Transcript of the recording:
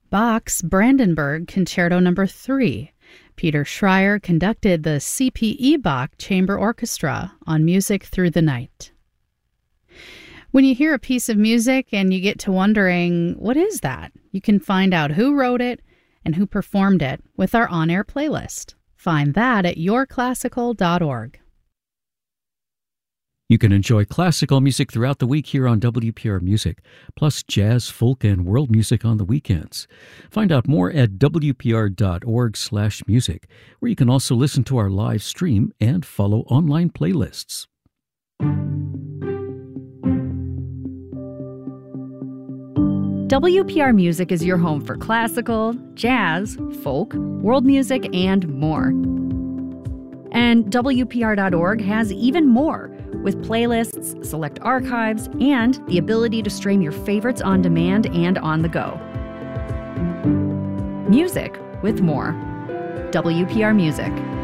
Bach's Brandenburg Concerto No. 3. Peter Schreier conducted the C.P.E. Bach Chamber Orchestra on Music Through the Night. When you hear a piece of music and you get to wondering, what is that? You can find out who wrote it and who performed it with our on-air playlist. Find that at yourclassical.org. You can enjoy classical music throughout the week here on WPR Music, plus jazz, folk, and world music on the weekends. Find out more at wpr.org/music, where you can also listen to our live stream and follow online playlists. WPR Music is your home for classical, jazz, folk, world music, and more. And WPR.org has even more, with playlists, select archives, and the ability to stream your favorites on demand and on the go. Music with more. WPR Music.